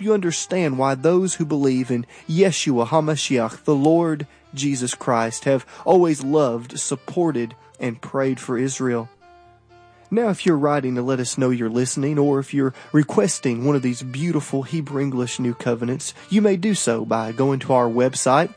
help you understand why those who believe in Yeshua HaMashiach, the Lord Jesus Christ, have always loved, supported, and prayed for Israel. Now, if you're writing to let us know you're listening, or if you're requesting one of these beautiful Hebrew English New Covenants, you may do so by going to our website,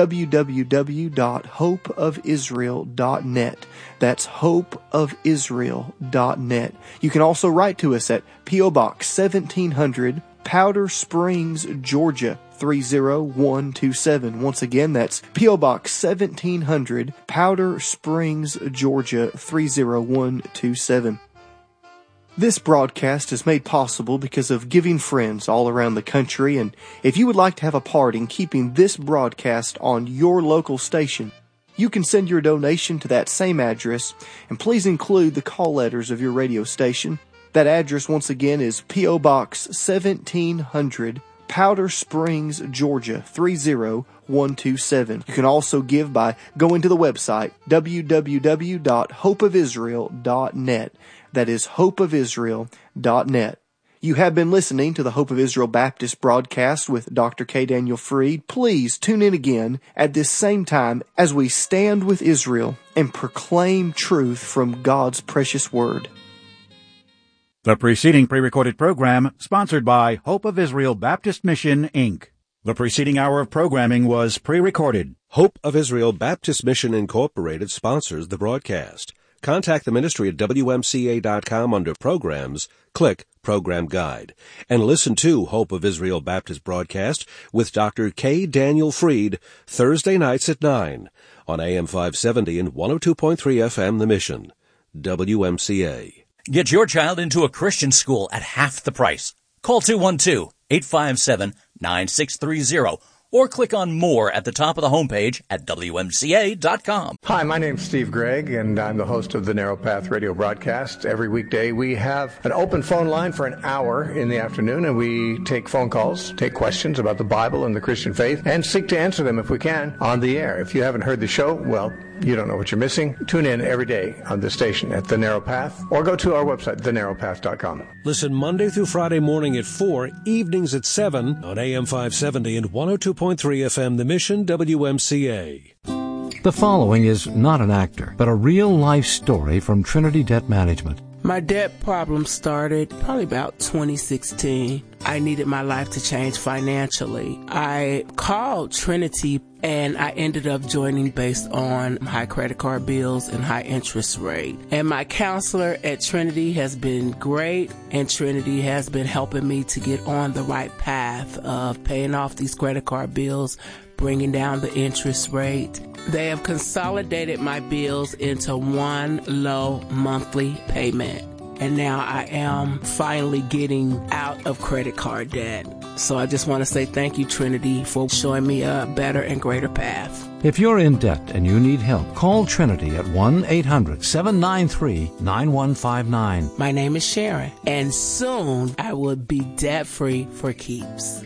www.hopeofisrael.net. That's hopeofisrael.net. You can also write to us at P.O. Box 1700, Powder Springs, Georgia 30127. Once again, that's P.O. Box 1700, Powder Springs, Georgia 30127. This broadcast is made possible because of giving friends all around the country, and if you would like to have a part in keeping this broadcast on your local station, you can send your donation to that same address, and please include the call letters of your radio station. That address, once again, is P.O. Box 1700, Powder Springs, Georgia 30127. You can also give by going to the website, www.hopeofisrael.net. That is hopeofisrael.net. You have been listening to the Hope of Israel Baptist broadcast with Dr. K. Daniel Fried. Please tune in again at this same time as we stand with Israel and proclaim truth from God's precious Word. The preceding pre-recorded program sponsored by Hope of Israel Baptist Mission, Inc. The preceding hour of programming was pre-recorded. Hope of Israel Baptist Mission Incorporated sponsors the broadcast. Contact the ministry at WMCA.com under Programs. Click Program Guide. And listen to Hope of Israel Baptist broadcast with Dr. K. Daniel Fried Thursday nights at 9 on AM 570 and 102.3 FM The Mission. WMCA. Get your child into a Christian school at half the price. Call 212-857-9630 or click on More at the top of the homepage at WMCA.com. Hi, my name's Steve Gregg, and I'm the host of the Narrow Path radio broadcast. Every weekday we have an open phone line for an hour in the afternoon, and we take phone calls, take questions about the Bible and the Christian faith, and seek to answer them if we can on the air. If you haven't heard the show, well, you don't know what you're missing. Tune in every day on this station at The Narrow Path, or go to our website, thenarrowpath.com. Listen Monday through Friday morning at 4, evenings at 7 on AM 570 and 102.3 FM The Mission, WMCA. The following is not an actor, but a real-life story from Trinity Debt Management. My debt problem started probably about 2016. I needed my life to change financially. I called Trinity and I ended up joining based on high credit card bills and high interest rate. And my counselor at Trinity has been great, and Trinity has been helping me to get on the right path of paying off these credit card bills, bringing down the interest rate. They have consolidated my bills into one low monthly payment. And now I am finally getting out of credit card debt. So I just want to say thank you, Trinity, for showing me a better and greater path. If you're in debt and you need help, call Trinity at 1-800-793-9159. My name is Sharon, and soon I will be debt-free for keeps.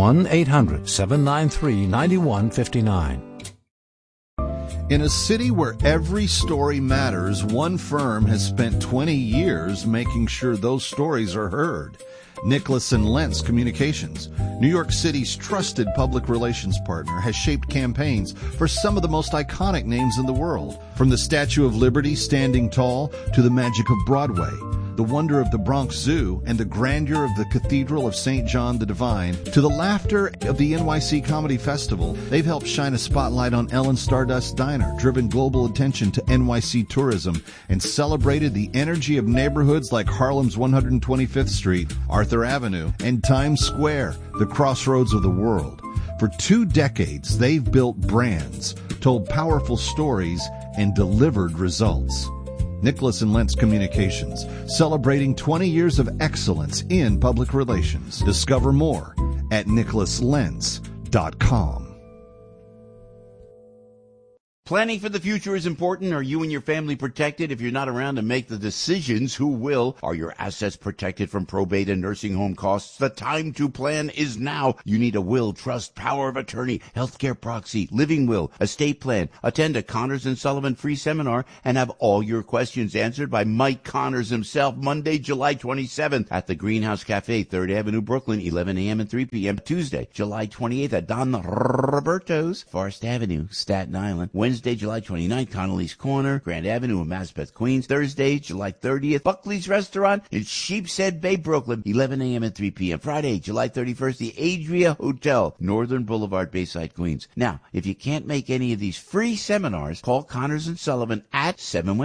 1-800-793-9159. In a city where every story matters, one firm has spent 20 years making sure those stories are heard. Nicholas & Lentz Communications, New York City's trusted public relations partner, has shaped campaigns for some of the most iconic names in the world. From the Statue of Liberty standing tall to the magic of Broadway, the wonder of the Bronx Zoo, and the grandeur of the Cathedral of St. John the Divine, to the laughter of the NYC Comedy Festival, they've helped shine a spotlight on Ellen Stardust Diner, driven global attention to NYC tourism, and celebrated the energy of neighborhoods like Harlem's 125th Street, Arthur Avenue, and Times Square, the crossroads of the world. For 2 decades, they've built brands, told powerful stories, and delivered results. Nicholas & Lentz Communications, celebrating 20 years of excellence in public relations. Discover more at nicholaslentz.com. Planning for the future is important. Are you and your family protected? If you're not around to make the decisions, who will? Are your assets protected from probate and nursing home costs? The time to plan is now. You need a will, trust, power of attorney, healthcare proxy, living will, estate plan. Attend a Connors & Sullivan free seminar and have all your questions answered by Mike Connors himself, Monday, July 27th at the Greenhouse Cafe, 3rd Avenue, Brooklyn, 11 a.m. and 3 p.m. Tuesday, July 28th at Don Roberto's, Forest Avenue, Staten Island. Wednesday, July 29th, Connolly's Corner, Grand Avenue in Maspeth, Queens. Thursday, July 30th, Buckley's Restaurant in Sheepshead Bay, Brooklyn, 11 a.m. and 3 p.m. Friday, July 31st, the Adria Hotel, Northern Boulevard, Bayside, Queens. Now, if you can't make any of these free seminars, call Connors & Sullivan at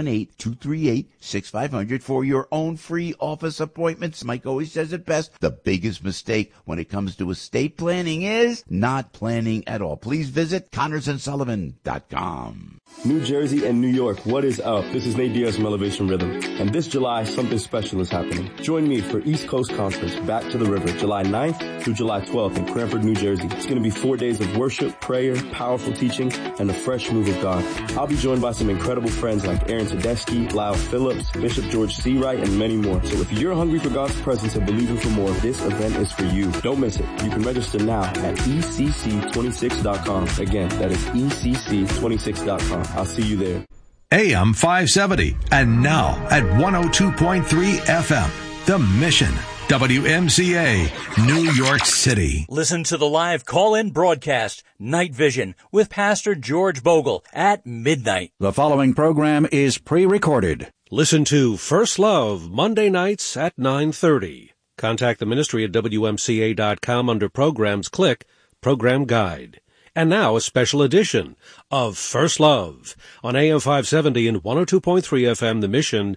718-238-6500 for your own free office appointments. Mike always says it best. The biggest mistake when it comes to estate planning is not planning at all. Please visit ConnorsandSullivan.com. New Jersey and New York, what is up? This is Nate Diaz from Elevation Rhythm, and this July, something special is happening. Join me for East Coast Conference, Back to the River, July 9th through July 12th in Cranford, New Jersey. It's going to be 4 days of worship, prayer, powerful teaching, and a fresh move of God. I'll be joined by some incredible friends like Aaron Tedeschi, Lyle Phillips, Bishop George Seawright, and many more. So if you're hungry for God's presence and believing for more, this event is for you. Don't miss it. You can register now at ECC26.com. Again, that is ECC26.com. I'll see you there. AM 570 and now at 102.3 FM. The Mission. WMCA, New York City. Listen to the live call-in broadcast, Night Vision, with Pastor George Bogle at midnight. The following program is pre-recorded. Listen to First Love Monday nights at 9:30. Contact the ministry at WMCA.com under Programs. Click Program Guide. And now a special edition of First Love on AM 570 and 102.3 FM, The Mission,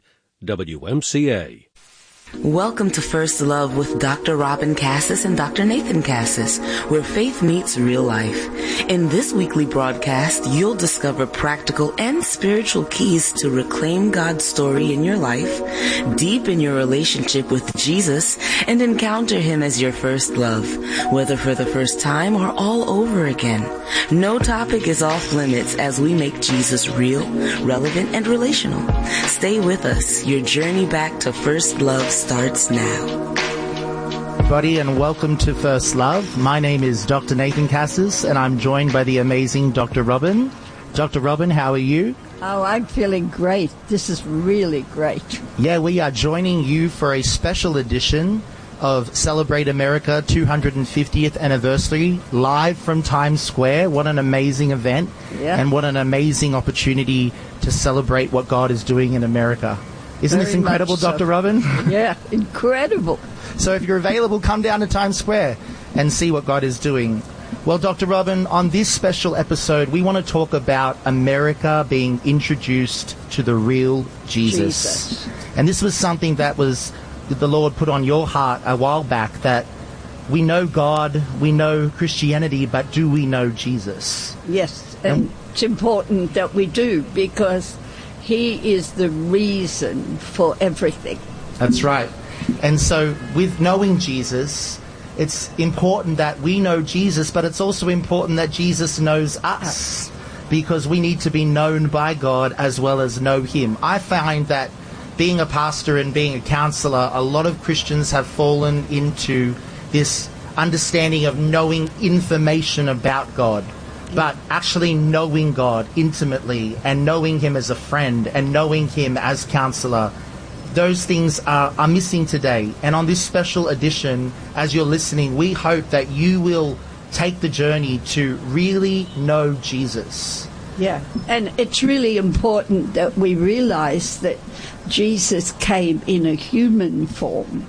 WMCA. Welcome to First Love with Dr. Robin Cassis and Dr. Nathan Cassis, where faith meets real life. In this weekly broadcast, you'll discover practical and spiritual keys to reclaim God's story in your life, deepen your relationship with Jesus, and encounter Him as your first love, whether for the first time or all over again. No topic is off limits as we make Jesus real, relevant, and relational. Stay with us. Your journey back to First Love starts now. Everybody, and welcome to First Love. My name is Dr. Nathan Cassis, and I'm joined by the amazing Dr. Robin. Dr. Robin, how are you? Oh, I'm feeling great. This is really great. Yeah, we are joining you for a special edition of Celebrate America 250th Anniversary, live from Times Square. What an amazing event, and what an amazing opportunity to celebrate what God is doing in America. Isn't this incredible, Dr. Robin? Yeah, incredible. So if you're available, come down to Times Square and see what God is doing. Well, Dr. Robin, on this special episode, we want to talk about America being introduced to the real Jesus. And this was something that the Lord put on your heart a while back, that we know God, we know Christianity, but do we know Jesus? Yes, and it's important that we do, because He is the reason for everything. That's right. And so with knowing Jesus, it's important that we know Jesus, but it's also important that Jesus knows us, because we need to be known by God as well as know Him. I find that being a pastor and being a counselor, a lot of Christians have fallen into this understanding of knowing information about God, but actually knowing God intimately and knowing Him as a friend and knowing Him as counselor. Those things are missing today. And on this special edition, as you're listening, we hope that you will take the journey to really know Jesus. Yeah, and it's really important that we realize that Jesus came in a human form,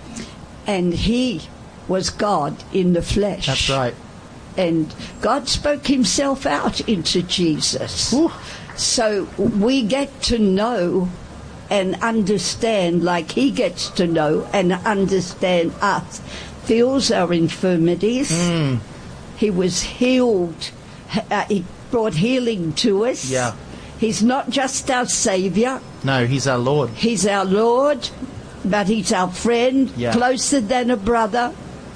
and He was God in the flesh. That's right. And God spoke Himself out into Jesus. Ooh. So we get to know and understand like He gets to know and understand us, feels our infirmities. He was healed. He brought healing to us. Yeah. He's not just our Savior. No, He's our Lord. He's our Lord, but He's our friend, closer than a brother.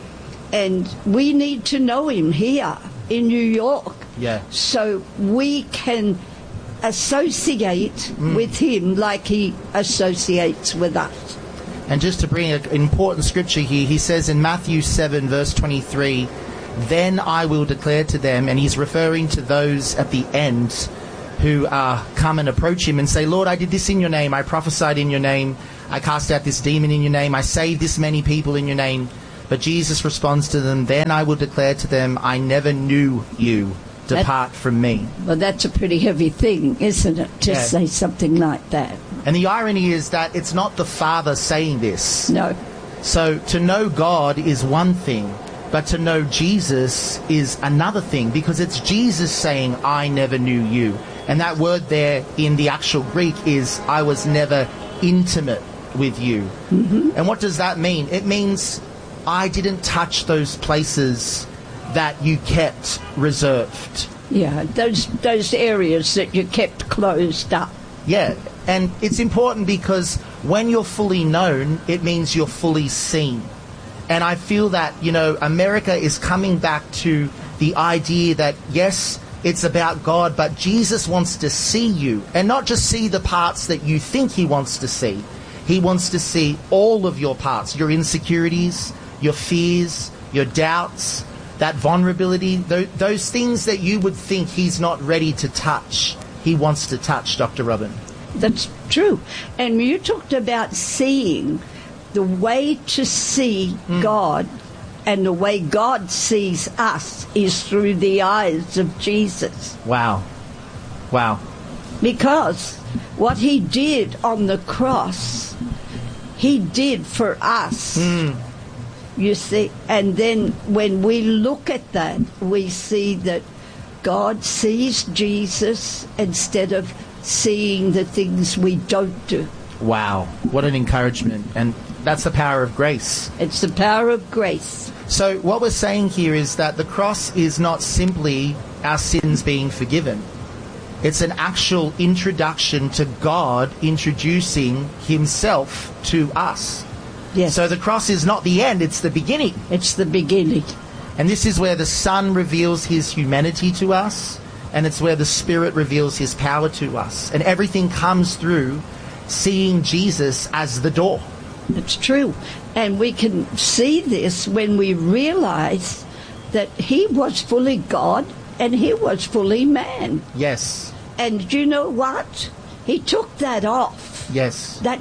And we need to know Him here in New York. Yeah. So we can associate with him like he associates with us. And just to bring an important scripture here, he says in Matthew 7, verse 23, "Then I will declare to them," and he's referring to those at the end who come and approach him and say, "Lord, I did this in your name. I prophesied in your name. I cast out this demon in your name. I saved this many people in your name." But Jesus responds to them, "Then I will declare to them, I never knew you. Depart from me." Well, that's a pretty heavy thing, isn't it, to say something like that? And the irony is that it's not the Father saying this. No. So to know God is one thing, but to know Jesus is another thing, because it's Jesus saying, "I never knew you." And that word there in the actual Greek is, "I was never intimate with you." Mm-hmm. And what does that mean? It means I didn't touch those places that you kept reserved. Yeah, those areas that you kept closed up. Yeah, and it's important because when you're fully known, it means you're fully seen. And I feel that, America is coming back to the idea that, yes, it's about God, but Jesus wants to see you, and not just see the parts that you think he wants to see. He wants to see all of your parts, your insecurities, your fears, your doubts, that vulnerability, those things that you would think he's not ready to touch. He wants to touch, Dr. Robin. That's true. And you talked about seeing. The way to see God and the way God sees us is through the eyes of Jesus. Wow. Because what he did on the cross, he did for us. You see, and then when we look at that, we see that God sees Jesus instead of seeing the things we don't do. Wow, what an encouragement. And that's the power of grace. It's the power of grace. So what we're saying here is that the cross is not simply our sins being forgiven. It's an actual introduction to God introducing himself to us. Yes. So the cross is not the end, it's the beginning. It's the beginning. And this is where the Son reveals his humanity to us, and it's where the Spirit reveals his power to us. And everything comes through seeing Jesus as the door. It's true. And we can see this when we realize that he was fully God and he was fully man. Yes. And you know what? He took that off. Yes. That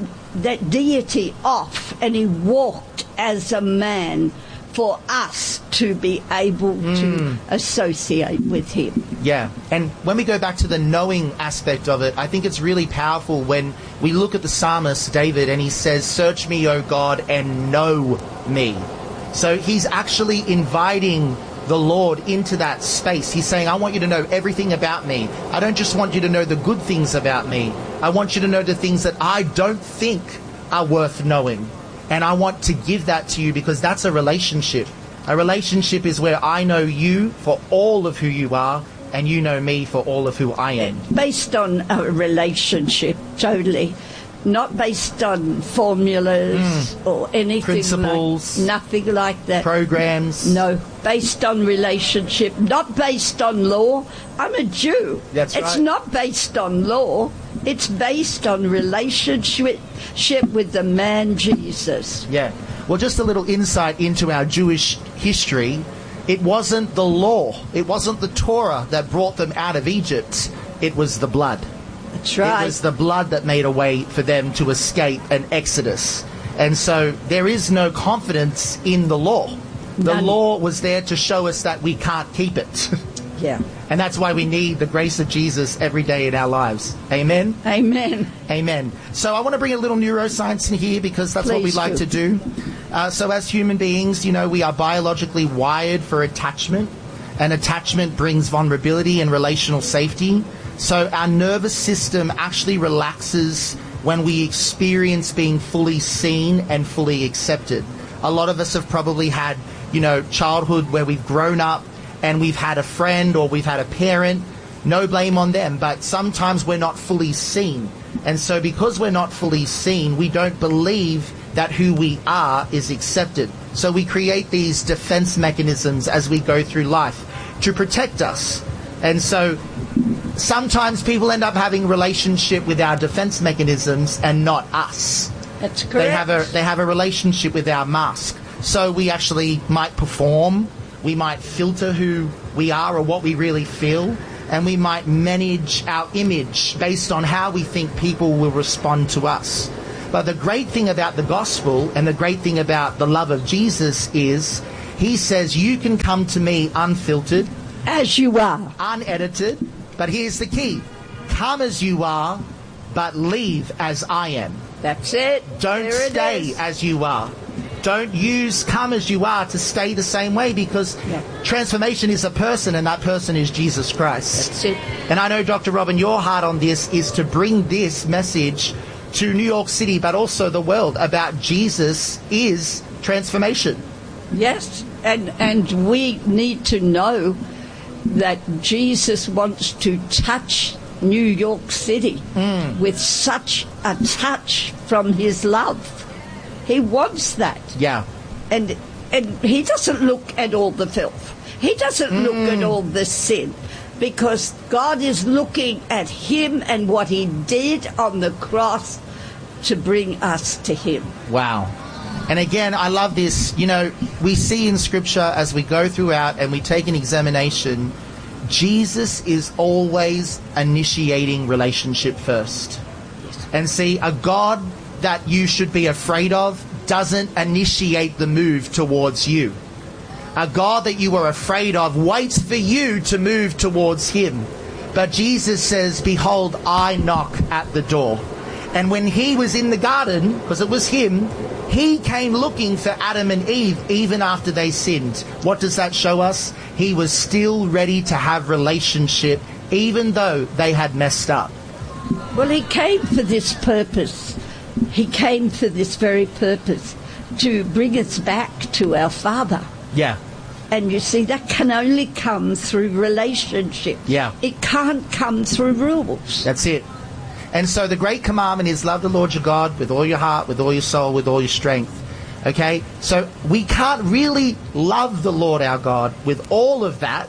deity off, and he walked as a man for us to be able to associate with him. Yeah, and when we go back to the knowing aspect of it, I think it's really powerful when we look at the psalmist David and he says, "Search me, O God, and know me." So he's actually inviting the Lord into that space. He's saying, I want you to know everything about me. I don't just want you to know the good things about me. I want you to know the things that I don't think are worth knowing. And I want to give that to you because that's a relationship. A relationship is where I know you for all of who you are and you know me for all of who I am. Based on a relationship, totally. Not based on formulas or anything. Principles. Nothing like that. Programs. No. Based on relationship. Not based on law. I'm a Jew. That's right. It's not based on law. It's based on relationship with the man Jesus. Yeah. Well, just a little insight into our Jewish history. It wasn't the law. It wasn't the Torah that brought them out of Egypt. It was the blood. That's right. It was the blood that made a way for them to escape an exodus. And so there is no confidence in the law. The law was there to show us that we can't keep it. Yeah. And that's why we need the grace of Jesus every day in our lives. Amen? Amen. Amen. So I want to bring a little neuroscience in here because that's what we like to do. So as human beings, we are biologically wired for attachment. And attachment brings vulnerability and relational safety. So our nervous system actually relaxes when we experience being fully seen and fully accepted. A lot of us have probably had, childhood where we've grown up and we've had a friend or we've had a parent. No blame on them, but sometimes we're not fully seen. And so because we're not fully seen, we don't believe that who we are is accepted. So we create these defense mechanisms as we go through life to protect us. And so sometimes people end up having relationship with our defense mechanisms and not us. That's correct. They have a relationship with our mask. So we actually might perform, we might filter who we are or what we really feel, and we might manage our image based on how we think people will respond to us. But the great thing about the gospel and the great thing about the love of Jesus is he says you can come to me unfiltered, as you are, unedited, but here's the key. Come as you are, but leave as I am. That's it. Don't stay as you are. Don't use come as you are to stay the same way, because transformation is a person, and that person is Jesus Christ. That's it. And I know, Dr. Robin, your heart on this is to bring this message to New York City, but also the world, about Jesus is transformation. Yes, and we need to know that Jesus wants to touch New York City with such a touch from his love. He wants that. Yeah. And he doesn't look at all the filth. He doesn't look at all the sin. Because God is looking at him and what he did on the cross to bring us to him. Wow. And again, I love this. You know, we see in Scripture as we go throughout and we take an examination, Jesus is always initiating relationship first. And see, a God that you should be afraid of doesn't initiate the move towards you. A God that you are afraid of waits for you to move towards him. But Jesus says, behold, I knock at the door. And when he was in the garden, because it was him, he came looking for Adam and Eve even after they sinned. What does that show us? He was still ready to have relationship even though they had messed up. Well, he came for this purpose. He came for this very purpose, to bring us back to our Father. Yeah. And you see, that can only come through relationship. Yeah. It can't come through rules. That's it. And so the great commandment is love the Lord your God with all your heart, with all your soul, with all your strength. Okay? So we can't really love the Lord our God with all of that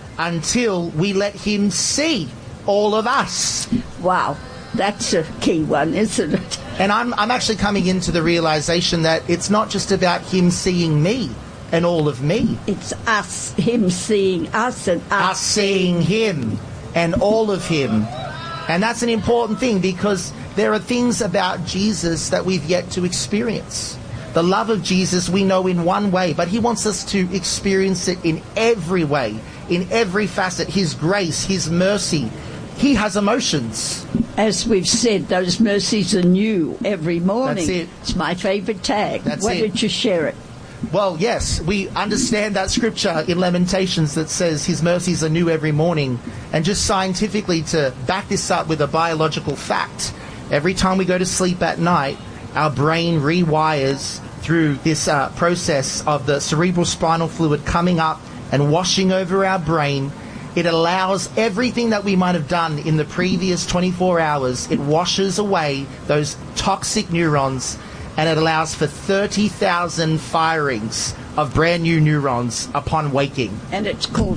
until we let him see all of us. Wow. That's a key one, isn't it? And I'm actually coming into the realization that it's not just about him seeing me and all of me. It's us, him seeing us and us seeing him and all of him. And that's an important thing, because there are things about Jesus that we've yet to experience. The love of Jesus we know in one way, but he wants us to experience it in every way, in every facet. His grace, his mercy. He has emotions. As we've said, those mercies are new every morning. That's it. It's my favorite tag. That's Why it. don't you share it? Well, yes, we understand that scripture in Lamentations that says his mercies are new every morning. And just scientifically, to back this up with a biological fact, every time we go to sleep at night, our brain rewires through this process of the cerebral spinal fluid coming up and washing over our brain. It allows everything that we might have done in the previous 24 hours, it washes away those toxic neurons, and it allows for 30,000 firings of brand new neurons upon waking. And it's called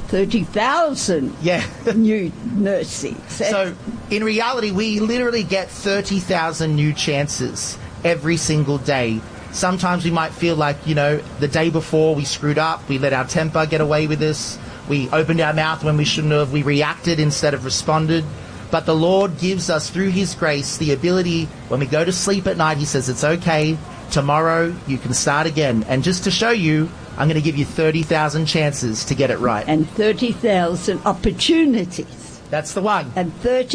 30,000 new mercies. So in reality, we literally get 30,000 new chances every single day. Sometimes we might feel like, you know, the day before we screwed up, we let our temper get away with us. We opened our mouth when we shouldn't have. We reacted instead of responded. But the Lord gives us, through his grace, the ability, when we go to sleep at night, he says, it's okay. Tomorrow, you can start again. And just to show you, I'm going to give you 30,000 chances to get it right. And 30,000 opportunities. That's the one. And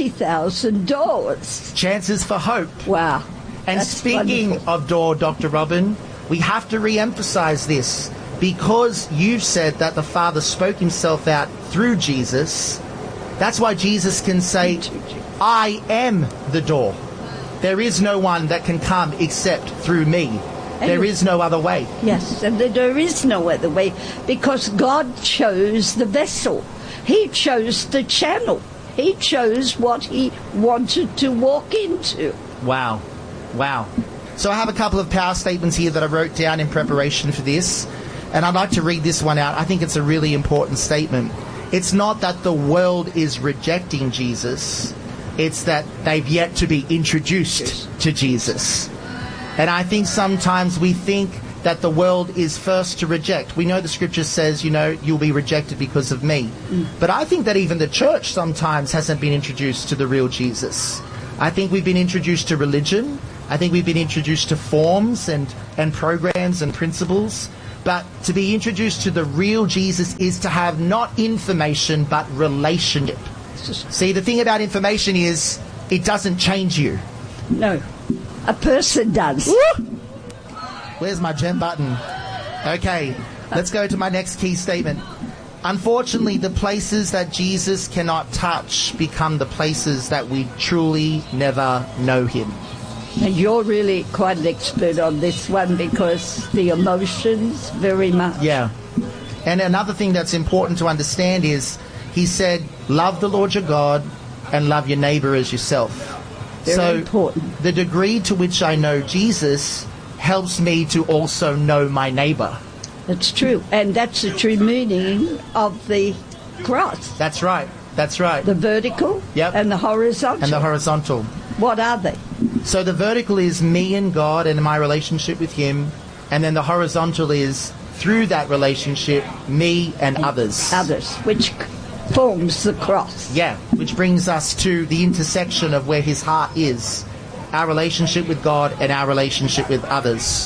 30,000 doors. Chances for hope. Wow. And That's speaking wonderful. of door, Dr. Robin, we have to re-emphasize this. Because you've said that the Father spoke himself out through Jesus, that's why Jesus can say, I am the door. There is no one that can come except through me. There is no other way. Yes, and there is no other way, because God chose the vessel. He chose the channel. He chose what he wanted to walk into. Wow. Wow. So I have a couple of power statements here that I wrote down in preparation for this. And I'd like to read this one out. I think it's a really important statement. It's not that the world is rejecting Jesus. It's that they've yet to be introduced to Jesus. And I think sometimes we think that the world is first to reject. We know the scripture says, you'll be rejected because of me. But I think that even the church sometimes hasn't been introduced to the real Jesus. I think we've been introduced to religion. I think we've been introduced to forms and programs and principles. But to be introduced to the real Jesus is to have not information, but relationship. See, the thing about information is it doesn't change you. No. A person does. Woo! Where's my gem button? Okay, let's go to my next key statement. Unfortunately, the places that Jesus cannot touch become the places that we truly never know him. And you're really quite an expert on this one because the emotions very much. Yeah. And another thing that's important to understand is he said, love the Lord your God and love your neighbor as yourself. Very important. The degree to which I know Jesus helps me to also know my neighbor. That's true. And that's the true meaning of the cross. That's right. That's right. The vertical and the horizontal. And the horizontal. What are they? So the vertical is me and God and my relationship with him. And then the horizontal is through that relationship, me and others. Others, which forms the cross. Yeah, which brings us to the intersection of where his heart is. Our relationship with God and our relationship with others.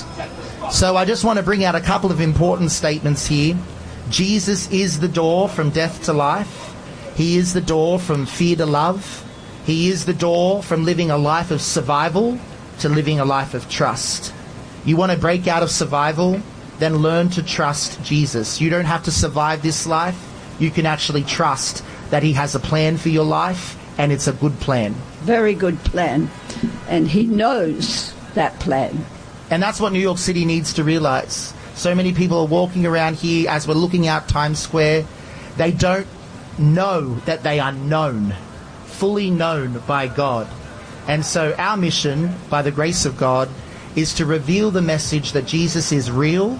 So I just want to bring out a couple of important statements here. Jesus is the door from death to life. He is the door from fear to love. He is the door from living a life of survival to living a life of trust. You want to break out of survival? Then learn to trust Jesus. You don't have to survive this life. You can actually trust that he has a plan for your life, and it's a good plan. Very good plan. And he knows that plan. And that's what New York City needs to realize. So many people are walking around here as we're looking out Times Square. They don't know that they are known, fully known by God. And so our mission, by the grace of God, is to reveal the message that Jesus is real,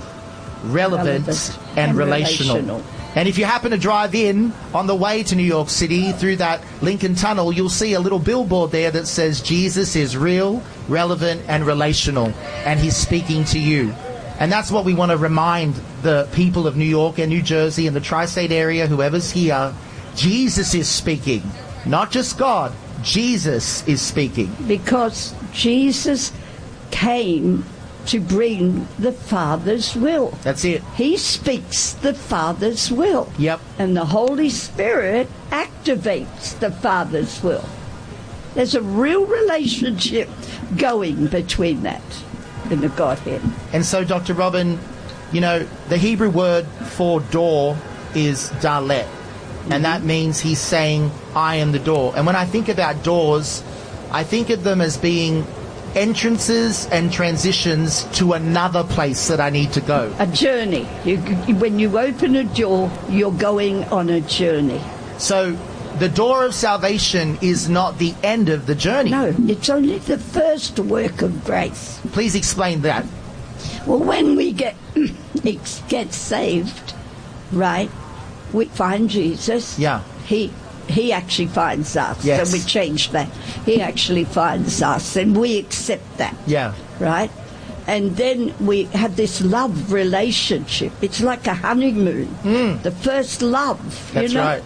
relevant and relational. And if you happen to drive in on the way to New York City through that Lincoln Tunnel, you'll see a little billboard there that says Jesus is real, relevant and relational, and he's speaking to you. And that's what we want to remind the people of New York and New Jersey and the tri-state area, whoever's here. Jesus is speaking, not just God. Jesus is speaking. Because Jesus came to bring the Father's will. That's it. He speaks the Father's will. Yep. And the Holy Spirit activates the Father's will. There's a real relationship going between that in the Godhead. And so, Dr. Robin, the Hebrew word for door is dalet. And that means he's saying, I am the door. And when I think about doors, I think of them as being entrances and transitions to another place that I need to go. A journey. When you open a door, you're going on a journey. So the door of salvation is not the end of the journey. No, it's only the first work of grace. Please explain that. Well, when we get saved, right, we find Jesus. Yeah. He actually finds us. Yes. So we change that. He actually finds us, and we accept that. Yeah. Right? And then we have this love relationship. It's like a honeymoon. The first love. That's right.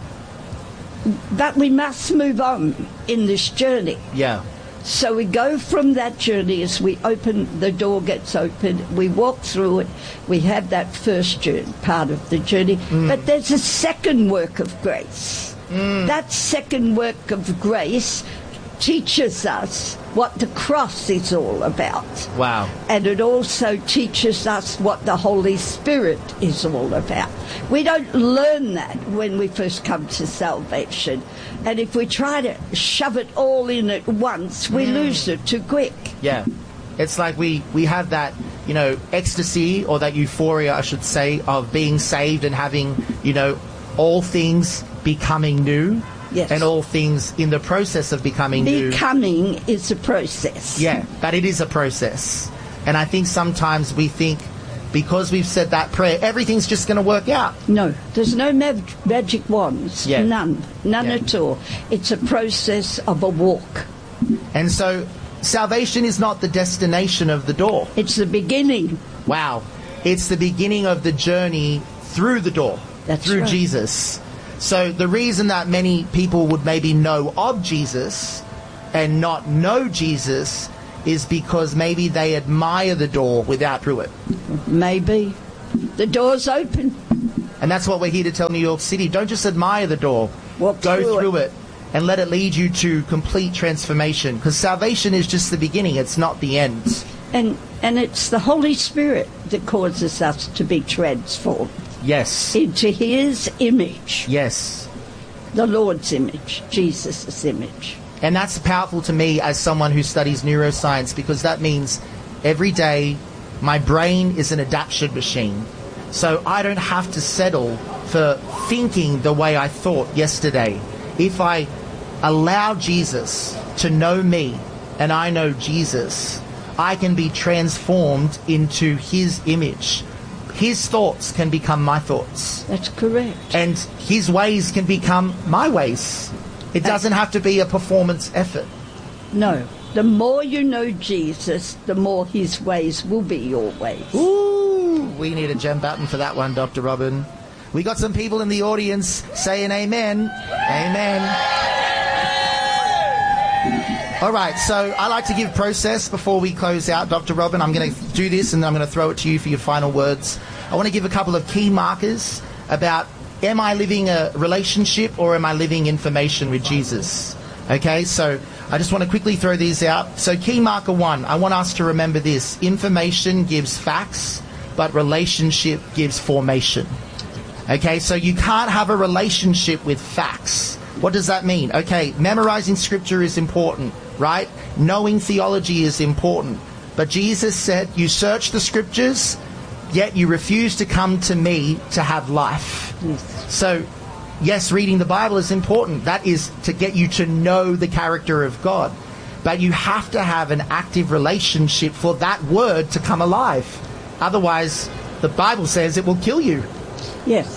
But we must move on in this journey. Yeah. So we go from that journey as we open, the door gets open, we walk through it, we have that first journey, part of the journey. But there's a second work of grace. That second work of grace teaches us what the cross is all about. Wow. And it also teaches us what the Holy Spirit is all about. We don't learn that when we first come to salvation. And if we try to shove it all in at once, we lose it too quick. Yeah. It's like we have that, ecstasy, or that euphoria, I should say, of being saved and having, all things becoming new. Yes. And all things in the process of becoming new. Becoming is a process. Yeah, but it is a process. And I think sometimes we think, because we've said that prayer, everything's just going to work out. No, there's no magic wands. Yeah. None at all. It's a process of a walk. And so salvation is not the destination of the door. It's the beginning. Wow. It's the beginning of the journey through the door, through right. Jesus. So the reason that many people would maybe know of Jesus and not know Jesus is because maybe they admire the door without through it. Maybe. The door's open. And that's what we're here to tell New York City. Don't just admire the door. Go through it. And let it lead you to complete transformation. Because salvation is just the beginning. It's not the end. And it's the Holy Spirit that causes us to be transformed. Yes. Into His image. Yes. The Lord's image. Jesus' image. And that's powerful to me as someone who studies neuroscience, because that means every day my brain is an adaptation machine. So I don't have to settle for thinking the way I thought yesterday. If I allow Jesus to know me and I know Jesus, I can be transformed into His image. His thoughts can become my thoughts. That's correct. And His ways can become my ways. It doesn't have to be a performance effort. No. The more you know Jesus, the more His ways will be your ways. Ooh, we need a gem button for that one, Dr. Robin. We got some people in the audience saying amen. Amen. All right, so I like to give process before we close out, Dr. Robin. I'm going to do this and then I'm going to throw it to you for your final words. I want to give a couple of key markers about, am I living a relationship or am I living information with Jesus? Okay, so I just want to quickly throw these out. So key marker 1, I want us to remember this. Information gives facts, but relationship gives formation. Okay, so you can't have a relationship with facts. What does that mean? Okay, memorizing scripture is important, right? Knowing theology is important. But Jesus said, you search the scriptures, yet you refuse to come to me to have life. Yes. So, yes, reading the Bible is important. That is to get you to know the character of God. But you have to have an active relationship for that word to come alive. Otherwise, the Bible says it will kill you. Yes.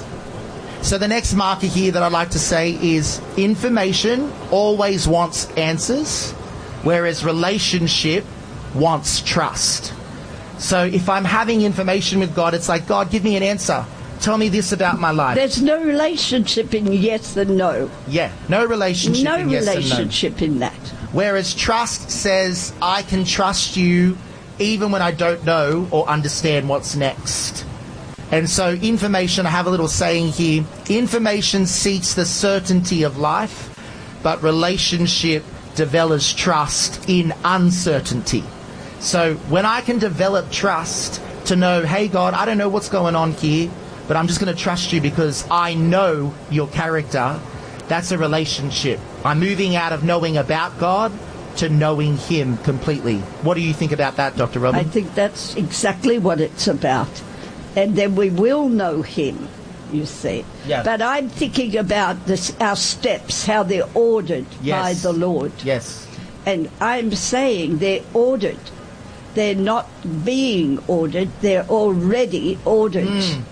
So the next marker here that I'd like to say is information always wants answers, whereas relationship wants trust. So if I'm having information with God, it's like, God, give me an answer. Tell me this about my life. There's no relationship in yes and no. Yeah, no relationship no in yes and no. No relationship in that. Whereas trust says, I can trust you even when I don't know or understand what's next. And so information, I have a little saying here, information seeks the certainty of life, but relationship develops trust in uncertainty. So when I can develop trust to know, hey God, I don't know what's going on here, but I'm just going to trust you because I know your character, that's a relationship. I'm moving out of knowing about God to knowing Him completely. What do you think about that, Dr. Robin? I think that's exactly what it's about. And then we will know Him, you see. Yeah. But I'm thinking about this, our steps, how they're ordered by the Lord. Yes. And I'm saying they're ordered. They're not being ordered. They're already ordered.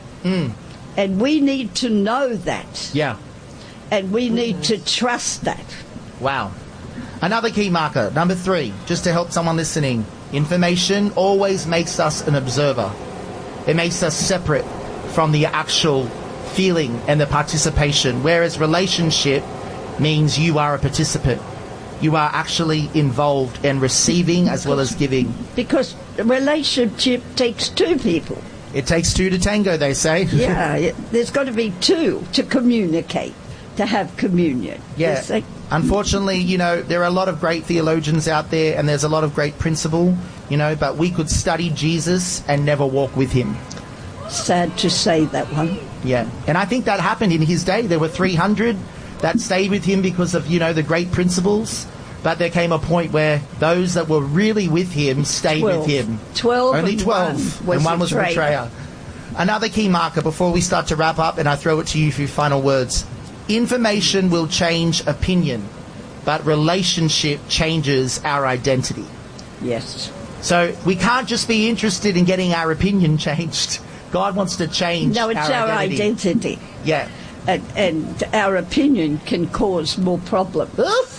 And we need to know that. Yeah. And we need to trust that. Wow. Another key marker, number 3, just to help someone listening. Information always makes us an observer. It makes us separate from the actual feeling and the participation, whereas relationship means you are a participant. You are actually involved and receiving as well as giving. Because a relationship takes 2 people. It takes 2 to tango, they say. Yeah, there's got to be 2 to communicate, to have communion. Yeah. Unfortunately, you know, there are a lot of great theologians out there and there's a lot of great principle, you know, but we could study Jesus and never walk with Him. Sad to say that one. Yeah. And I think that happened in His day. There were 300 that stayed with Him because of, you know, the great principles. But there came a point where those that were really with Him stayed 12. with Him. 12. Only 12. And one was a betrayer. Another key marker before we start to wrap up, and I throw it to you for your final words. Information will change opinion, but relationship changes our identity. Yes. So we can't just be interested in getting our opinion changed. God wants to change No, it's our identity. Yeah. And our opinion can cause more problems.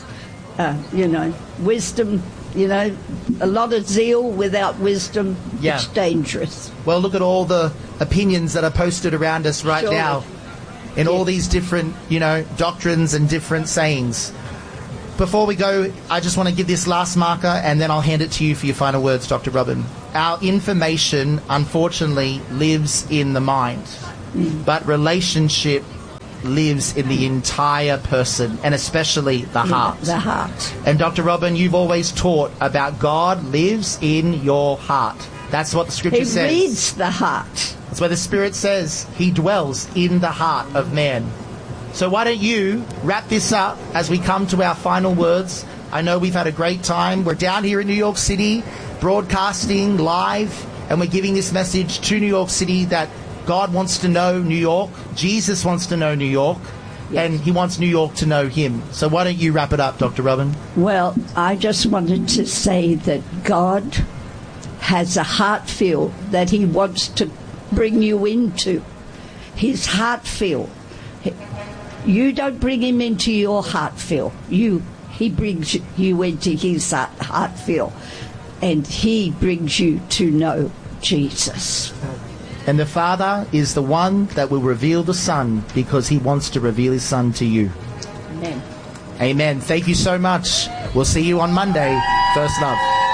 Wisdom, a lot of zeal without wisdom, it's dangerous. Well, look at all the opinions that are posted around us right now in all these different, doctrines and different sayings. Before we go, I just want to give this last marker and then I'll hand it to you for your final words, Dr. Robin. Our information, unfortunately, lives in the mind, but relationship lives in the entire person, and especially the heart. The heart. And Dr. Robin, you've always taught about God lives in your heart. That's what the Scripture says. He reads the heart. That's where the Spirit says He dwells in the heart of man. So why don't you wrap this up as we come to our final words. I know we've had a great time. We're down here in New York City, broadcasting live, and we're giving this message to New York City that God wants to know New York, Jesus wants to know New York, and He wants New York to know Him. So why don't you wrap it up, Dr. Robin? Well, I just wanted to say that God has a heart feel that He wants to bring you into. His heart feel. You don't bring Him into your heart feel. He brings you into His heart feel, and He brings you to know Jesus. And the Father is the one that will reveal the Son because He wants to reveal His Son to you. Amen. Amen. Thank you so much. We'll see you on Monday. First Love.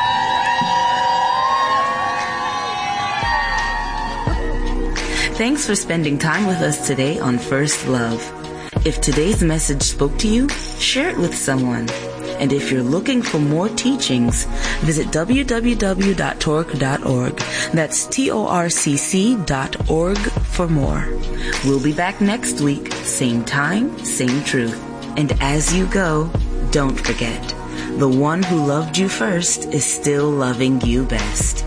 Thanks for spending time with us today on First Love. If today's message spoke to you, share it with someone. And if you're looking for more teachings, visit www.torc.org. That's TORCC.org for more. We'll be back next week, same time, same truth. And as you go, don't forget, the one who loved you first is still loving you best.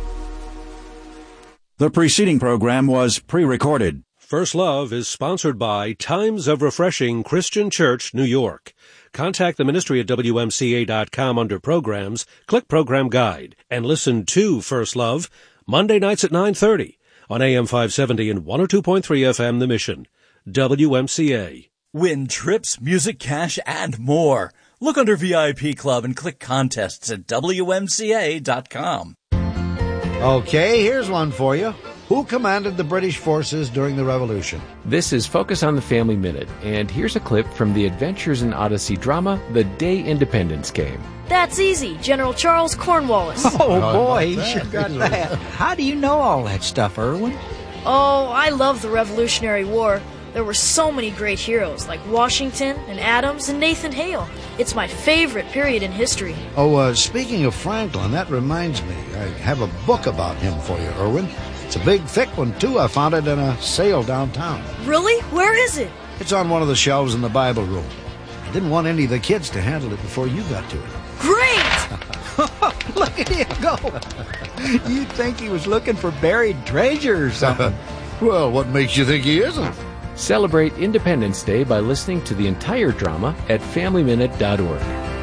The preceding program was pre-recorded. First Love is sponsored by Times of Refreshing Christian Church, New York. Contact the ministry at WMCA.com under Programs, click Program Guide, and listen to First Love Monday nights at 9:30 on AM 570 and 102.3 FM The Mission. WMCA. Win trips, music, cash, and more. Look under VIP Club and click Contests at WMCA.com. Okay, here's one for you. Who commanded the British forces during the Revolution? This is Focus on the Family Minute, and here's a clip from the Adventures in Odyssey drama, The Day Independence Came. That's easy. General Charles Cornwallis. Oh, boy, you sure got that. How do you know all that stuff, Erwin? Oh, I love the Revolutionary War. There were so many great heroes, like Washington and Adams and Nathan Hale. It's my favorite period in history. Oh, speaking of Franklin, that reminds me. I have a book about him for you, Erwin. It's a big, thick one, too. I found it in a sale downtown. Really? Where is it? It's on one of the shelves in the Bible room. I didn't want any of the kids to handle it before you got to it. Great! Look at him go. You'd think he was looking for buried treasure or something. Well, what makes you think he isn't? Celebrate Independence Day by listening to the entire drama at FamilyMinute.org.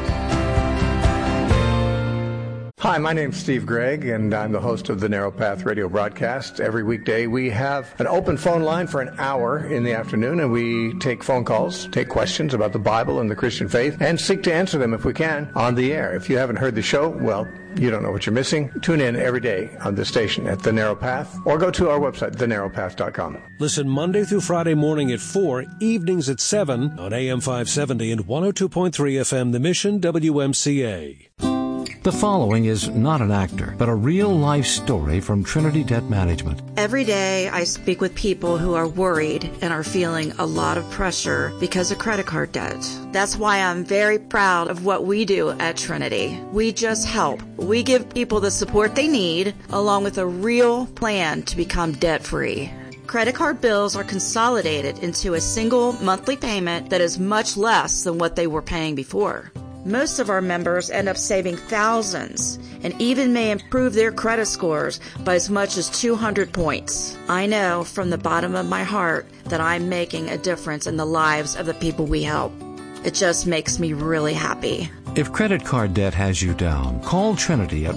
Hi, my name's Steve Gregg, and I'm the host of the Narrow Path radio broadcast. Every weekday, we have an open phone line for an hour in the afternoon, and we take phone calls, take questions about the Bible and the Christian faith, and seek to answer them, if we can, on the air. If you haven't heard the show, well, you don't know what you're missing. Tune in every day on this station at The Narrow Path, or go to our website, thenarrowpath.com. Listen Monday through Friday morning at 4, evenings at 7 on AM 570 and 102.3 FM The Mission, WMCA. The following is not an actor, but a real-life story from Trinity Debt Management. Every day I speak with people who are worried and are feeling a lot of pressure because of credit card debt. That's why I'm very proud of what we do at Trinity. We just help. We give people the support they need, along with a real plan to become debt-free. Credit card bills are consolidated into a single monthly payment that is much less than what they were paying before. Most of our members end up saving thousands and even may improve their credit scores by as much as 200 points. I know from the bottom of my heart that I'm making a difference in the lives of the people we help. It just makes me really happy. If credit card debt has you down, call Trinity at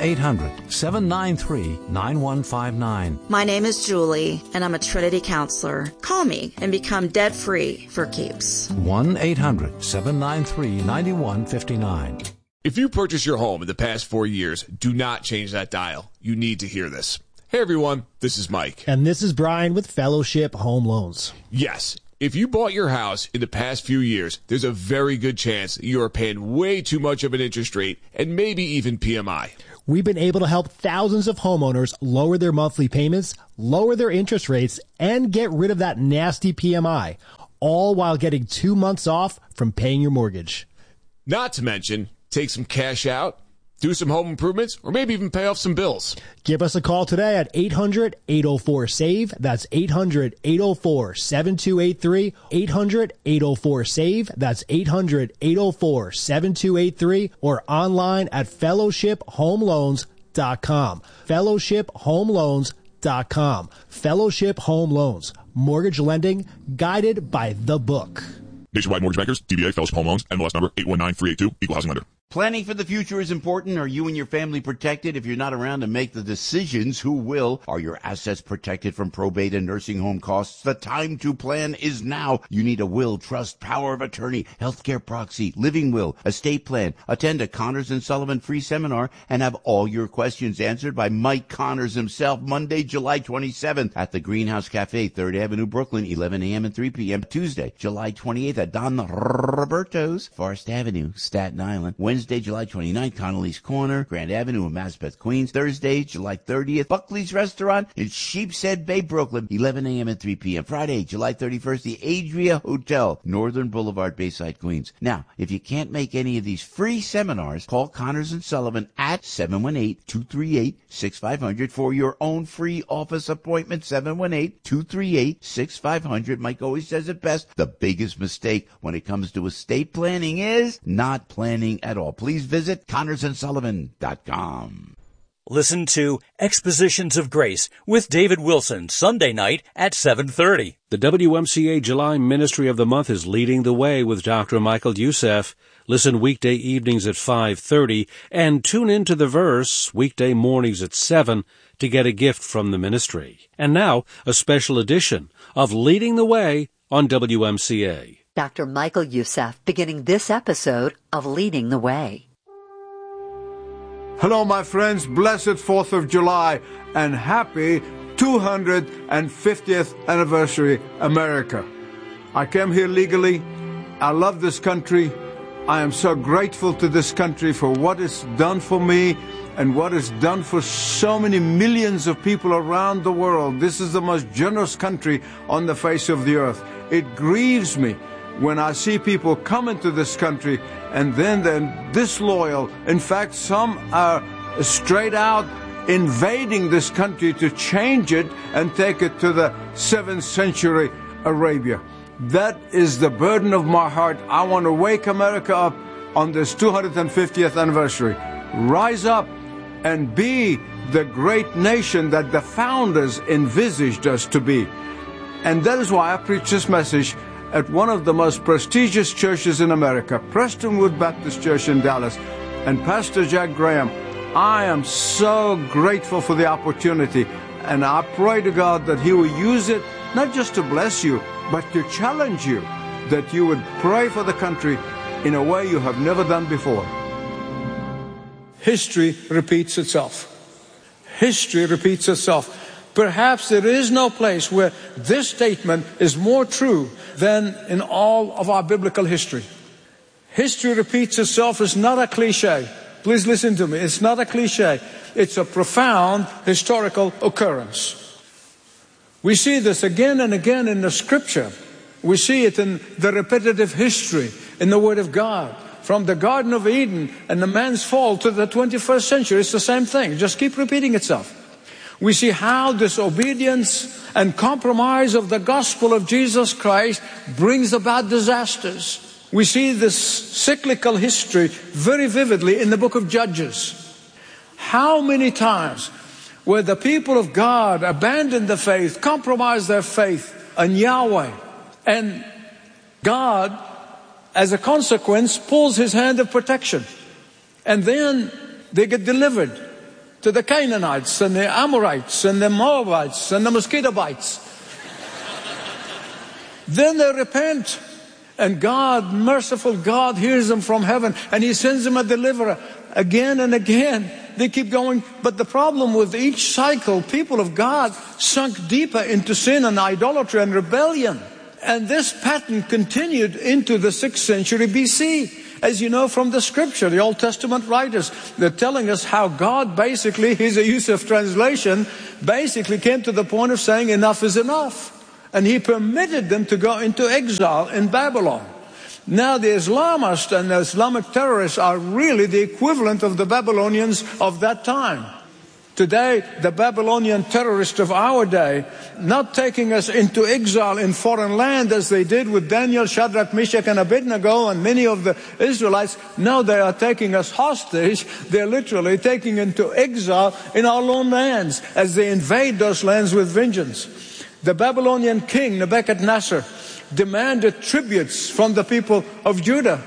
1-800-793-9159. My name is Julie, and I'm a Trinity counselor. Call me and become debt-free for keeps. 1-800-793-9159. If you purchased your home in the past 4 years, do not change that dial. You need to hear this. Hey everyone, this is Mike. And this is Brian with Fellowship Home Loans. Yes. If you bought your house in the past few years, there's a very good chance that you are paying way too much of an interest rate and maybe even PMI. We've been able to help thousands of homeowners lower their monthly payments, lower their interest rates, and get rid of that nasty PMI, all while getting 2 months off from paying your mortgage. Not to mention, take some cash out, do some home improvements, or maybe even pay off some bills. Give us a call today at 800-804-SAVE. That's 800-804-7283. 800-804-SAVE. That's 800-804-7283. Or online at fellowshiphomeloans.com. fellowshiphomeloans.com. Fellowship Home Loans. Mortgage lending guided by the book. Nationwide Mortgage Bankers, DBA Fellowship Home Loans, NMLS number 819382, Equal Housing Lender. Planning for the future is important. Are you and your family protected? If you're not around to make the decisions, who will? Are your assets protected from probate and nursing home costs? The time to plan is now. You need a will, trust, power of attorney, healthcare proxy, living will, estate plan. Attend a Connors & Sullivan free seminar and have all your questions answered by Mike Connors himself, Monday, July 27th at the Greenhouse Cafe, 3rd Avenue, Brooklyn, 11 a.m. and 3 p.m. Tuesday, July 28th at Don Roberto's, Forest Avenue, Staten Island. Wednesday, July 29th, Connolly's Corner, Grand Avenue in Maspeth, Queens. Thursday, July 30th, Buckley's Restaurant in Sheepshead Bay, Brooklyn, 11 a.m. and 3 p.m. Friday, July 31st, the Adria Hotel, Northern Boulevard, Bayside, Queens. Now, if you can't make any of these free seminars, call Connors & Sullivan at 718-238-6500 for your own free office appointment, 718-238-6500. Mike always says it best. The biggest mistake when it comes to estate planning is not planning at all. Please visit ConnorsandSullivan.com. Listen to Expositions of Grace with David Wilson, Sunday night at 7:30. The WMCA July Ministry of the Month is Leading the Way with Dr. Michael Youssef. Listen weekday evenings at 5:30 and tune into The Verse weekday mornings at 7 to get a gift from the ministry. And now, a special edition of Leading the Way on WMCA. Dr. Michael Youssef beginning this episode of Leading the Way. Hello, my friends. Blessed 4th of July and happy 250th anniversary, America. I came here legally. I love this country. I am so grateful to this country for what it's done for me and what it's done for so many millions of people around the world. This is the most generous country on the face of the earth. It grieves me when I see people come into this country and then they're disloyal. In fact, some are straight out invading this country to change it and take it to the 7th century Arabia. That is the burden of my heart. I want to wake America up on this 250th anniversary. Rise up and be the great nation that the founders envisaged us to be. And that is why I preach this message at one of the most prestigious churches in America, Prestonwood Baptist Church in Dallas. And Pastor Jack Graham, I am so grateful for the opportunity, and I pray to God that He will use it not just to bless you, but to challenge you, that you would pray for the country in a way you have never done before. History repeats itself. History repeats itself. Perhaps there is no place where this statement is more true than in all of our biblical history. History repeats itself is not a cliche. Please listen to me. It's not a cliche. It's a profound historical occurrence. We see this again and again in the Scripture. We see it in the repetitive history in the Word of God. From the Garden of Eden and the man's fall to the 21st century, it's the same thing. Just keep repeating itself. We see how disobedience and compromise of the gospel of Jesus Christ brings about disasters. We see this cyclical history very vividly in the book of Judges. How many times where the people of God abandoned the faith, compromised their faith in Yahweh, and God as a consequence, pulls his hand of protection. And then they get delivered to the Canaanites and the Amorites and the Moabites and the mosquito bites. Then they repent, and God, merciful God, hears them from heaven, and He sends them a deliverer again and again. They keep going. But the problem with each cycle, people of God sunk deeper into sin and idolatry and rebellion. And this pattern continued into the 6th century BC. As you know from the scripture, the Old Testament writers, they're telling us how God basically, here's a use of translation, basically came to the point of saying enough is enough. And He permitted them to go into exile in Babylon. Now the Islamists and the Islamic terrorists are really the equivalent of the Babylonians of that time. Today, the Babylonian terrorists of our day, not taking us into exile in foreign land as they did with Daniel, Shadrach, Meshach, and Abednego and many of the Israelites. No, they are taking us hostage. They're literally taking into exile in our own lands as they invade those lands with vengeance. The Babylonian king, Nebuchadnezzar, demanded tributes from the people of Judah.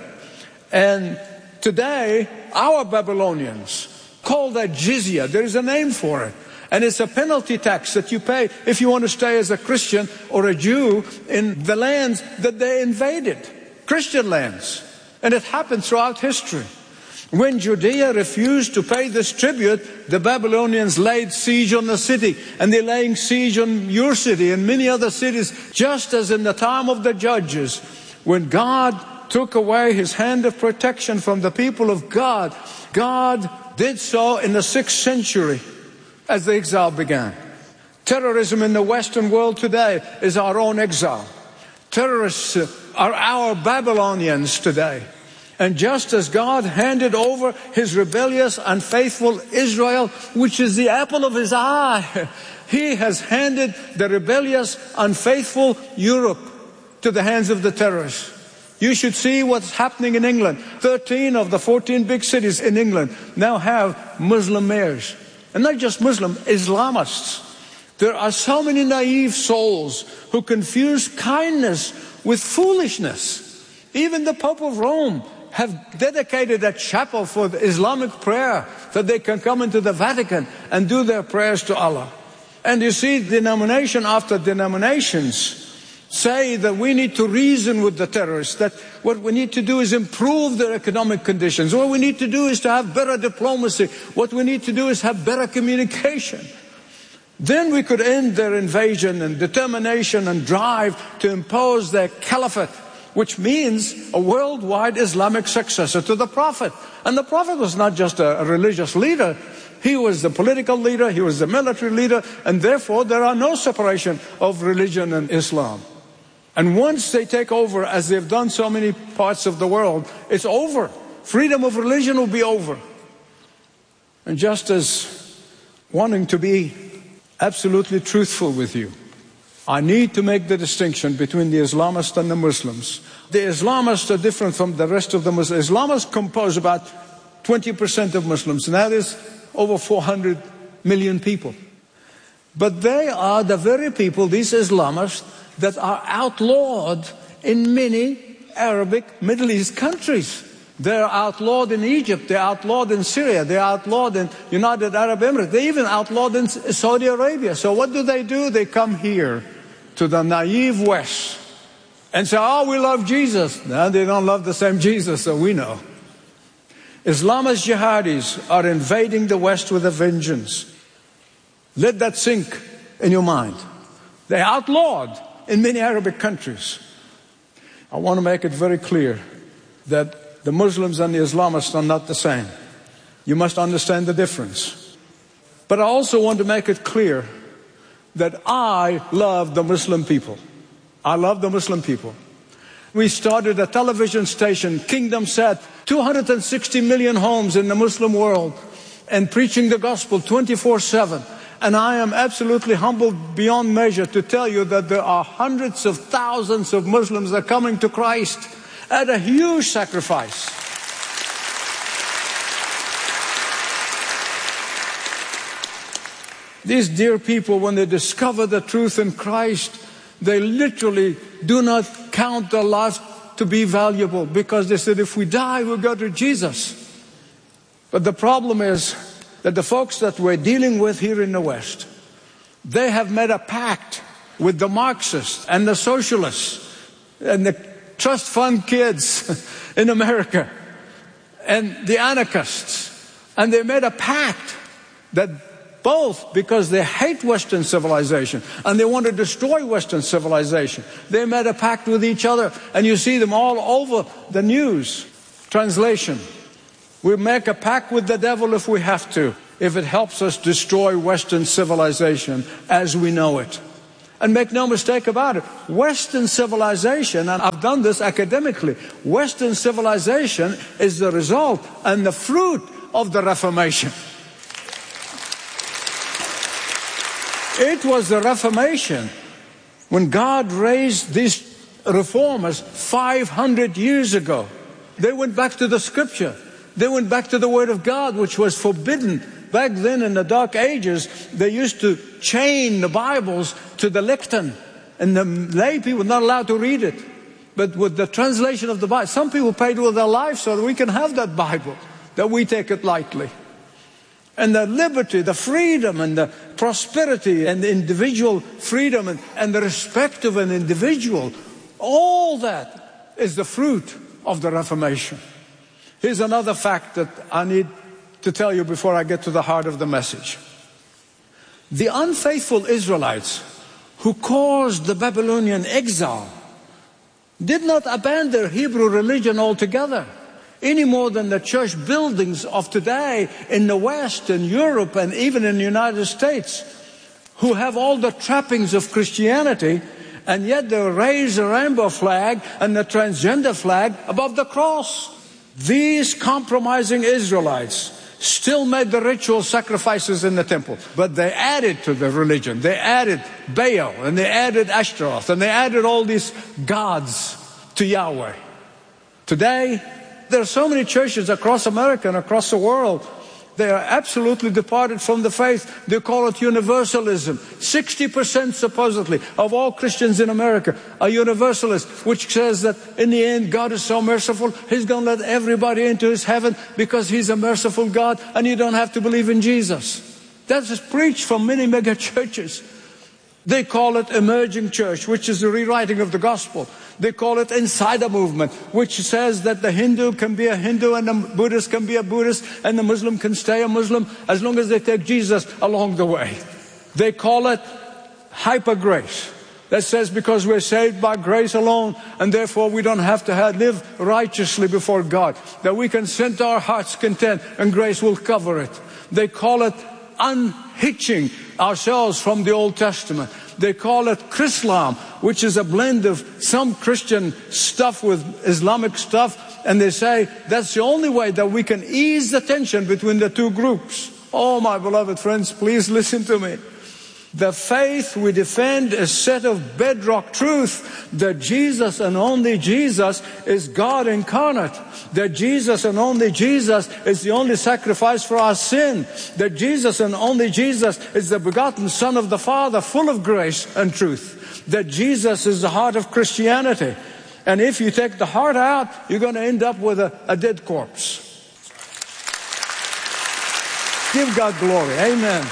And today, our Babylonians call that jizya. There is a name for it. And it's a penalty tax that you pay if you want to stay as a Christian or a Jew in the lands that they invaded, Christian lands. And it happened throughout history. When Judea refused to pay this tribute, the Babylonians laid siege on the city. And they're laying siege on your city and many other cities, just as in the time of the judges, when God took away His hand of protection from the people of God. God did so in the 6th century as the exile began. Terrorism in the Western world today is our own exile. Terrorists are our Babylonians today. And just as God handed over His rebellious, unfaithful Israel, which is the apple of His eye, He has handed the rebellious, unfaithful Europe to the hands of the terrorists. You should see what's happening in England. 13 of the 14 big cities in England now have Muslim mayors. And not just Muslim, Islamists. There are so many naive souls who confuse kindness with foolishness. Even the Pope of Rome have dedicated a chapel for the Islamic prayer that they can come into the Vatican and do their prayers to Allah. And you see, denomination after denominations say that we need to reason with the terrorists, that what we need to do is improve their economic conditions. What we need to do is to have better diplomacy. What we need to do is have better communication. Then we could end their invasion and determination and drive to impose their caliphate, which means a worldwide Islamic successor to the Prophet. And the Prophet was not just a religious leader. He was the political leader, he was the military leader, and therefore there are no separation of religion and Islam. And once they take over, as they've done so many parts of the world, it's over. Freedom of religion will be over. And just as wanting to be absolutely truthful with you, I need to make the distinction between the Islamists and the Muslims. The Islamists are different from the rest of the Muslims. Islamists compose about 20% of Muslims, and that is over 400 million people. But they are the very people, these Islamists, that are outlawed in many Arabic Middle East countries. They're outlawed in Egypt, they're outlawed in Syria, they're outlawed in United Arab Emirates, they're even outlawed in Saudi Arabia. So what do? They come here to the naive West and say, oh, we love Jesus. No, they don't love the same Jesus that we know. Islamist jihadis are invading the West with a vengeance. Let that sink in your mind. They're outlawed in many Arabic countries. I want to make it very clear that the Muslims and the Islamists are not the same. You must understand the difference. But I also want to make it clear that I love the Muslim people. I love the Muslim people. We started a television station, Kingdom Sat, 260 million homes in the Muslim world, and preaching the gospel 24/7. And I am absolutely humbled beyond measure to tell you that there are hundreds of thousands of Muslims that are coming to Christ at a huge sacrifice. These dear people, when they discover the truth in Christ, they literally do not count their lives to be valuable because they said if we die, we'll go to Jesus. But the problem is that the folks that we're dealing with here in the West, they have made a pact with the Marxists and the socialists and the trust fund kids in America and the anarchists. And they made a pact that both, because they hate Western civilization and they want to destroy Western civilization, they made a pact with each other. And you see them all over the news. Translation: we make a pact with the devil if we have to, if it helps us destroy Western civilization as we know it. And make no mistake about it, Western civilization, and I've done this academically, Western civilization is the result and the fruit of the Reformation. It was the Reformation when God raised these reformers 500 years ago. They went back to the Scripture. They went back to the Word of God, which was forbidden. Back then in the Dark Ages, they used to chain the Bibles to the lectern, and the lay people were not allowed to read it. But with the translation of the Bible, some people paid with their lives so that we can have that Bible, that we take it lightly. And the liberty, the freedom, and the prosperity, and the individual freedom, and the respect of an individual, all that is the fruit of the Reformation. Here's another fact that I need to tell you before I get to the heart of the message. The unfaithful Israelites who caused the Babylonian exile did not abandon their Hebrew religion altogether, any more than the church buildings of today in the West and Europe and even in the United States, who have all the trappings of Christianity, and yet they raise the rainbow flag and the transgender flag above the cross. These compromising Israelites still made the ritual sacrifices in the temple, but they added to the religion. They added Baal, and they added Ashtaroth, and they added all these gods to Yahweh. Today, there are so many churches across America and across the world. They are absolutely departed from the faith. They call it universalism. 60% supposedly of all Christians in America are universalists, which says that in the end God is so merciful, He's going to let everybody into His heaven because He's a merciful God and you don't have to believe in Jesus. That's preached from many mega churches. They call it emerging church, which is the rewriting of the gospel. They call it insider movement, which says that the Hindu can be a Hindu and the Buddhist can be a Buddhist and the Muslim can stay a Muslim as long as they take Jesus along the way. They call it hyper grace. That says because we're saved by grace alone and therefore we don't have to live righteously before God, that we can sin to our heart's content and grace will cover it. They call it unhitching ourselves from the Old Testament. They call it Chrislam, which is a blend of some Christian stuff with Islamic stuff, and they say that's the only way that we can ease the tension between the two groups. Oh, my beloved friends, please listen to me. The faith we defend is set of bedrock truth that Jesus and only Jesus is God incarnate. That Jesus and only Jesus is the only sacrifice for our sin. That Jesus and only Jesus is the begotten Son of the Father, full of grace and truth. That Jesus is the heart of Christianity. And if you take the heart out, you're going to end up with a dead corpse. Give God glory. Amen.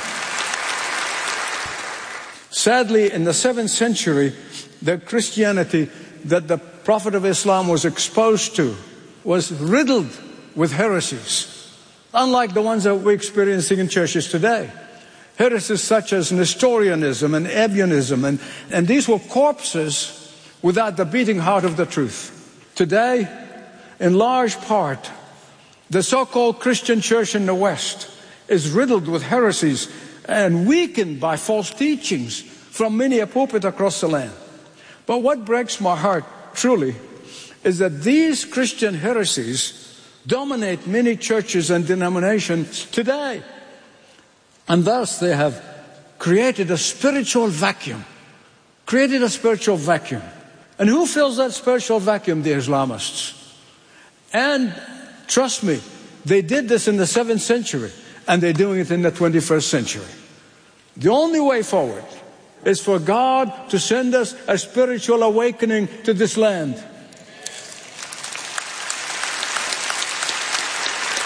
Sadly, in the 7th century, the Christianity that the Prophet of Islam was exposed to was riddled with heresies, unlike the ones that we're experiencing in churches today. Heresies such as Nestorianism and Ebionism, and these were corpses without the beating heart of the truth. Today, in large part, the so-called Christian church in the West is riddled with heresies and weakened by false teachings from many a pulpit across the land. But what breaks my heart, truly, is that these Christian heresies dominate many churches and denominations today. And thus they have created a spiritual vacuum. Created a spiritual vacuum. And who fills that spiritual vacuum? The Islamists. And trust me, they did this in the 7th century, and they're doing it in the 21st century. The only way forward is for God to send us a spiritual awakening to this land.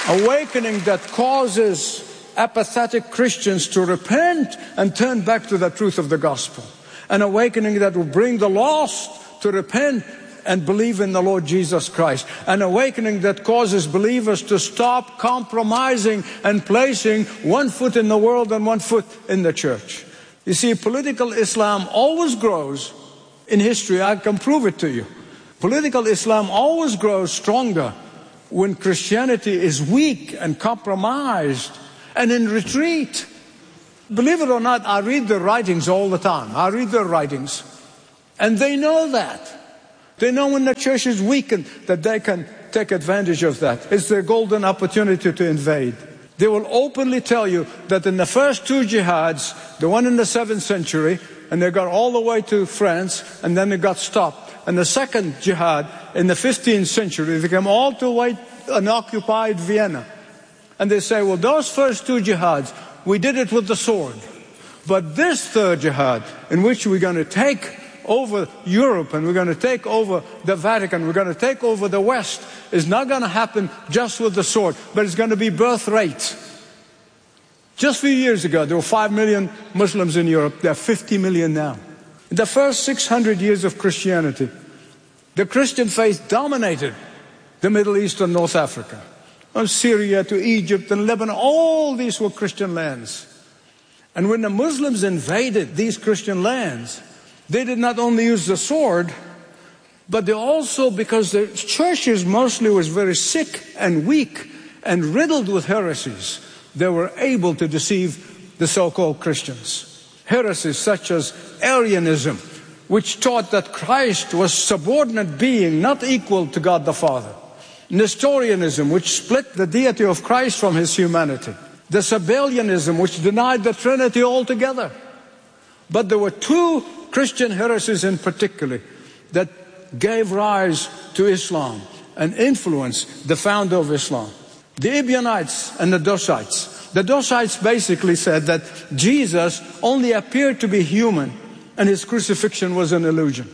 Awakening that causes apathetic Christians to repent and turn back to the truth of the gospel. An awakening that will bring the lost to repent and believe in the Lord Jesus Christ. An awakening that causes believers to stop compromising and placing one foot in the world and one foot in the church. You see, political Islam always grows in history. I can prove it to you. Political Islam always grows stronger when Christianity is weak and compromised and in retreat. Believe it or not, I read their writings all the time. I read their writings. And they know that. They know when the church is weakened that they can take advantage of that. It's their golden opportunity to invade. They will openly tell you that in the first two jihads, the one in the 7th century, and they got all the way to France, and then they got stopped. And the second jihad in the 15th century, they came all the way and occupied Vienna. And they say, well, those first two jihads, we did it with the sword. But this third jihad, in which we're going to take over Europe and we're going to take over the Vatican, we're going to take over the West, is not going to happen just with the sword, but it's going to be birth rate. Just a few years ago, there were 5 million Muslims in Europe. There are 50 million now. In the first 600 years of Christianity, the Christian faith dominated the Middle East and North Africa. From Syria to Egypt and Lebanon, all these were Christian lands. And when the Muslims invaded these Christian lands, they did not only use the sword, but they also, because the churches mostly was very sick and weak and riddled with heresies, they were able to deceive the so-called Christians. Heresies such as Arianism, which taught that Christ was subordinate being, not equal to God the Father. Nestorianism, which split the deity of Christ from his humanity. The Sabellianism, which denied the Trinity altogether. But there were two Christian heresies in particular that gave rise to Islam and influenced the founder of Islam. The Ebionites and the Dosites. The Dosites basically said that Jesus only appeared to be human and his crucifixion was an illusion.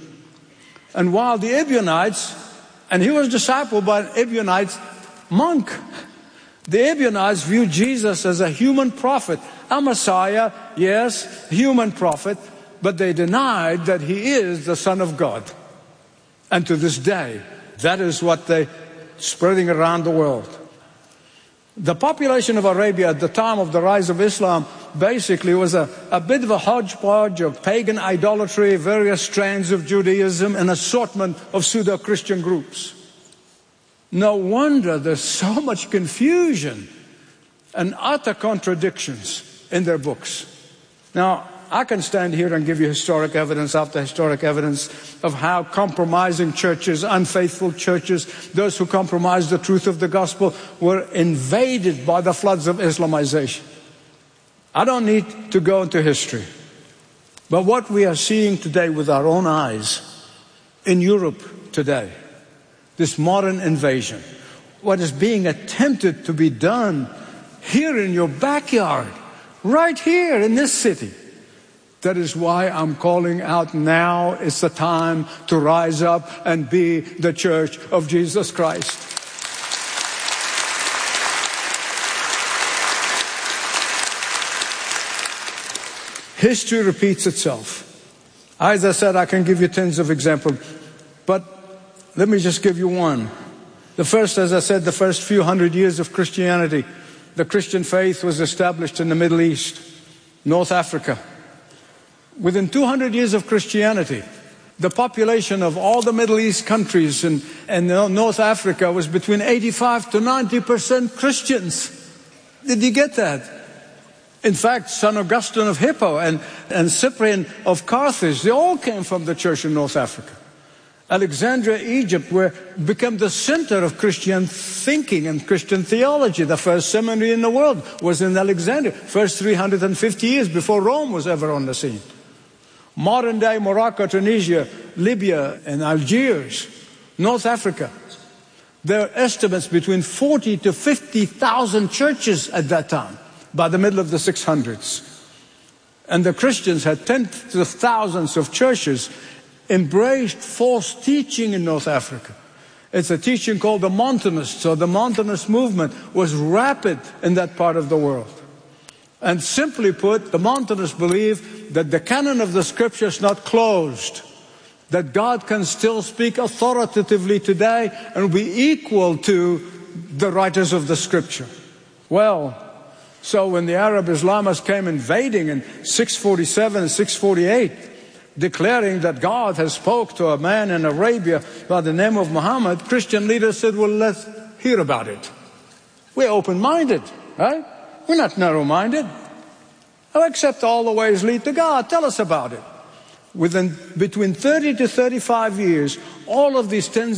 And while the Ebionites, and he was discipled by an Ebionite monk, the Ebionites viewed Jesus as a human prophet, a Messiah, yes, human prophet, but they denied that he is the Son of God. And to this day, that is what they're spreading around the world. The population of Arabia at the time of the rise of Islam basically was a bit of a hodgepodge of pagan idolatry, various strands of Judaism, an assortment of pseudo-Christian groups. No wonder there's so much confusion and utter contradictions in their books. Now, I can stand here and give you historic evidence after historic evidence of how compromising churches, unfaithful churches, those who compromised the truth of the gospel were invaded by the floods of Islamization. I don't need to go into history. But what we are seeing today with our own eyes in Europe today, this modern invasion, what is being attempted to be done here in your backyard, right here in this city. That is why I'm calling out now is the time to rise up and be the Church of Jesus Christ. History repeats itself. As I said, I can give you tens of examples, but let me just give you one. The first, as I said, the first few hundred years of Christianity, the Christian faith was established in the Middle East, North Africa. Within 200 years of Christianity, the population of all the Middle East countries and North Africa was between 85 to 90% Christians. Did you get that? In fact, St. Augustine of Hippo and Cyprian of Carthage, they all came from the church in North Africa. Alexandria, Egypt, became the center of Christian thinking and Christian theology. The first seminary in the world was in Alexandria, first 350 years before Rome was ever on the scene. Modern day Morocco, Tunisia, Libya, and Algiers, North Africa. There are estimates between 40 to 50,000 churches at that time, by the middle of the 600s. And the Christians had tens of thousands of churches, embraced false teaching in North Africa, It's a teaching called the Montanists, or the Montanist movement was rapid in that part of the world. And simply put, the Montanists believe that the canon of the Scripture is not closed, that God can still speak authoritatively today and be equal to the writers of the Scripture. Well, so when the Arab Islamists came invading in 647 and 648, declaring that God has spoke to a man in Arabia by the name of Muhammad, Christian leaders said, well, let's hear about it. We're open-minded, right? We're not narrow-minded. Oh, except all the ways lead to God. Tell us about it. Between 30 to 35 years, all of these tens